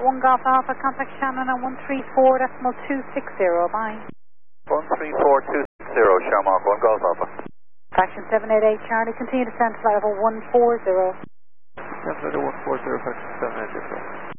1 Golf Alpha, contact Shannon on 134.260, bye. 134.260, Shamrock 1 Golf Alpha. Fraction 788 Charlie, continue to descend to level 140. Descend to 140, fraction 788.